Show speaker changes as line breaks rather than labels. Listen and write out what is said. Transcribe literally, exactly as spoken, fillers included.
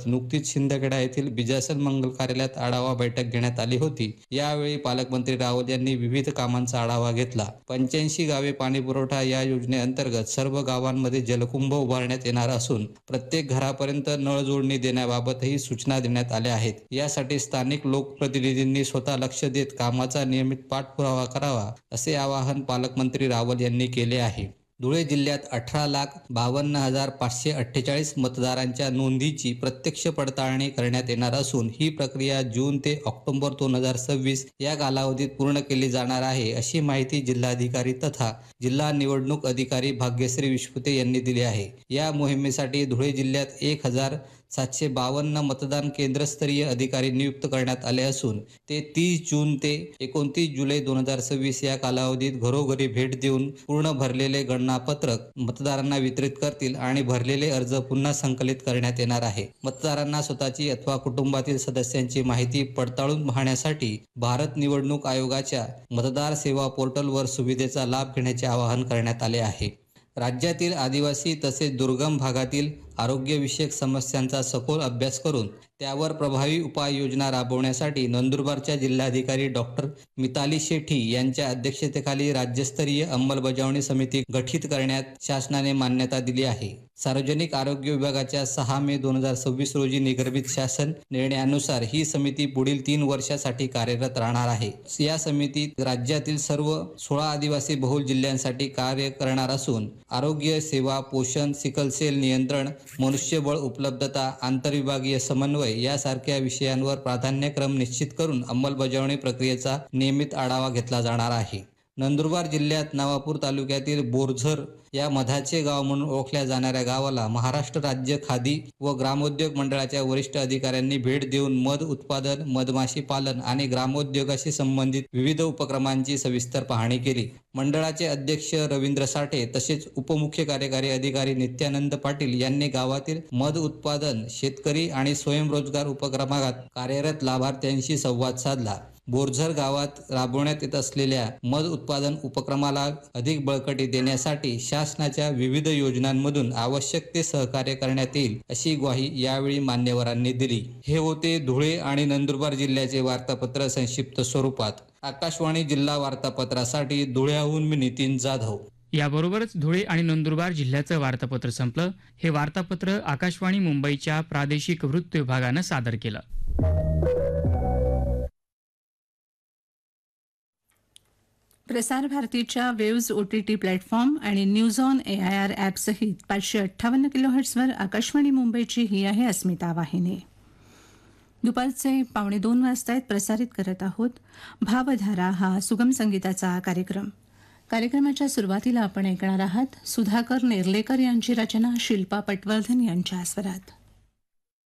याबाबत नुकतीच शिंदखेडा येथील बिजासन मंगल कार्यालयात आढावा बैठक घेण्यात आली होती। यावेळी पालकमंत्री रावल यांनी विविध कामांचा आढावा घेतला। पंच्याऐंशी गावे पाणीपुरवठा या योजनेअंतर्गत सर्व गावांमध्ये जलकुंभ उभारण्यात येणार असून प्रत्येक घरापर्यंत नळ जोडणी देण्याबाबतही सूचना देण्यात आल्या आहेत। यासाठी स्थानिक लोकप्रतिनिधींनी स्वतः लक्ष देत कामाचा नियमित पाठपुरावा करावा असे आवाहन पालकमंत्री रावल यांनी केले आहे। धुळे जिल्ह्यात अठरा लाख बावन्न हजार पाचशे अठ्ठेचाळीस मतदारांच्या नोंदीची प्रत्यक्ष पडताळणी करण्यात येणार असून ही प्रक्रिया जून ते ऑक्टोबर दोन हजार सव्वीस या कालावधीत पूर्ण केली जाणार आहे, अशी माहिती जिल्हाधिकारी तथा जिल्हा निवडणूक अधिकारी भाग्यश्री विश्वते यांनी दिली आहे। या मोहिमेसाठी धुळे जिल्ह्यात एक हजार सातशे बावन्न मतदान केंद्रस्तरीय अधिकारी नियुक्त करण्यात आले असून ते तीस जून ते एकोणतीस जुलै दोन हजार सव्वीस या कालावधीत घरोघरी भेट देऊन पूर्ण भरलेले गणनापत्रक मतदारांना वितरित करतील आणि भरलेले अर्ज पुन्हा संकलित करण्यात येणार आहे। मतदारांना स्वतःची अथवा कुटुंबातील सदस्यांची माहिती पडताळून पाहण्यासाठी भारत निवडणूक आयोगाच्या मतदार सेवा पोर्टलवर सुविधेचा लाभ घेण्याचे आवाहन करण्यात आले आहे। राज्यातील आदिवासी तसेच दुर्गम भागातील आरोग्यविषयक समस्यांचा सखोल अभ्यास करून त्यावर प्रभावी उपाययोजना राबवण्यासाठी नंदुरबारच्या जिल्हाधिकारी डॉक्टर मिताली शेठी यांच्या अध्यक्षतेखाली राज्यस्तरीय अंमलबजावणी समिती गठीत करण्यात शासनाने मान्यता दिली आहे। सार्वजनिक आरोग्य विभागाच्या सहा मे दोन हजार सव्वीस रोजी निर्गमित शासन निर्णयानुसार ही समिती पुढील तीन वर्षासाठी कार्यरत राहणार आहे। या समितीत राज्यातील सर्व सोळा आदिवासी बहुल जिल्ह्यांसाठी कार्य करणार असून आरोग्य सेवा, पोषण, सिकलसेल नियंत्रण, मनुष्यबळ उपलब्धता, आंतरविभागीय समन्वय यासारख्या विषयांवर प्राधान्यक्रम निश्चित करून अंमलबजावणी प्रक्रियेचा नियमित आढावा घेतला जाणार आहे। नंदुरबार जिल्ह्यात नवापूर तालुक्यातील बोरझर या मधाचे गाव म्हणून ओळखल्या जाणाऱ्या गावाला महाराष्ट्र राज्य खादी व ग्रामोद्योग मंडळाच्या वरिष्ठ अधिकाऱ्यांनी भेट देऊन मध उत्पादन, मधमाशी पालन आणि ग्रामोद्योगाशी संबंधित विविध उपक्रमांची सविस्तर पाहणी केली। मंडळाचे अध्यक्ष रवींद्र साठे तसेच उपमुख्य कार्यकारी अधिकारी नित्यानंद पाटील यांनी गावातील मध उत्पादन, शेतकरी आणि स्वयंरोजगार उपक्रमात कार्यरत लाभार्थ्यांशी संवाद साधला। बोरझर गावात राबवण्यात येत असलेल्या मध उत्पादन उपक्रमाला अधिक बळकटी देण्यासाठी शासनाच्या विविध योजनांमधून आवश्यक ते सहकार्य करण्यात येईल, अशी ग्वाही यावेळी मान्यवरांनी दिली। हे होते धुळे आणि नंदुरबार जिल्ह्याचे वार्तापत्र संक्षिप्त स्वरूपात। आकाशवाणी जिल्हा वार्तापत्रासाठी धुळ्याहून मी नितीन जाधव।
याबरोबरच धुळे आणि नंदुरबार जिल्ह्याचं वार्तापत्र संपलं। हे वार्तापत्र आकाशवाणी मुंबईच्या प्रादेशिक वृत्त विभागानं सादर केलं।
प्रसार भारतीच्या वेव्ज ओटीटी प्लॅटफॉर्म आणि news on A I R ॲपसहित पाचशे अठ्ठावन्न किलोहर्ट्झवर आकाशवाणी मुंबईची ही आहे अस्मिता वाहिनी। दुपारचे पावणे दोन वाजतायत प्रसारित करत आहोत भावधारा हा सुगम संगीताचा कार्यक्रम। कार्यक्रमाच्या सुरुवातीला आपण ऐकणार आहात सुधाकर नेर्लेकर यांची रचना शिल्पा पटवर्धन यांच्या स्वरात।